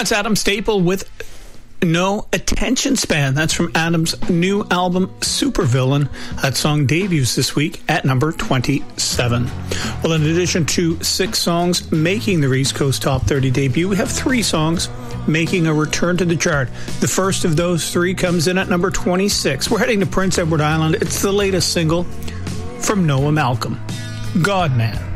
That's Adam Staple with No Attention Span. That's from Adam's new album, Supervillain. That song debuts this week at number 27. Well, in addition to 6 songs making the East Coast Top 30 debut, we have 3 songs making a return to the chart. The first of those 3 comes in at number 26. We're heading to Prince Edward Island. It's the latest single from Noah Malcolm, God Man.